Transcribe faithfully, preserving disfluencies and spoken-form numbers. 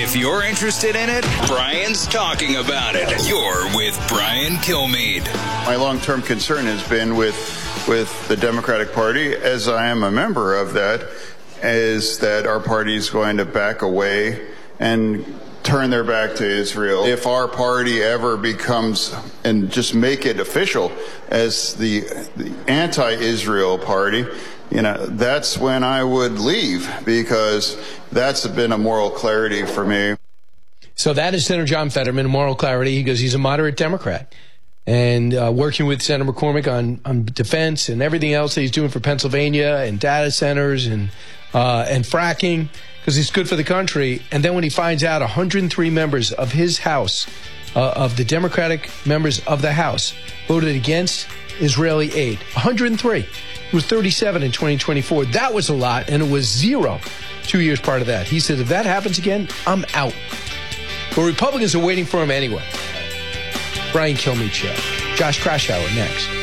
If you're interested in it, Brian's talking about it. You're with Brian Kilmeade. My long-term concern has been with with the Democratic Party, as I am a member of that, is that our party is going to back away and turn their back to Israel. If our party ever becomes, and just make it official as the, the anti-Israel party, you know, that's when I would leave, because that's been a moral clarity for me. So that is Senator John Fetterman, moral clarity. He goes, he's a moderate Democrat. And uh, working with Senator McCormick on, on defense and everything else that he's doing for Pennsylvania and data centers and uh, and fracking, because it's good for the country. And then when he finds out one hundred three members of his House, uh, of the Democratic members of the House, voted against Israeli aid. one hundred three. It was thirty-seven in twenty twenty-four. That was a lot, and it was zero two years part of that. He said, if that happens again, I'm out. But Republicans are waiting for him anyway. Brian Kilmeade Show. Josh Kraushaar next.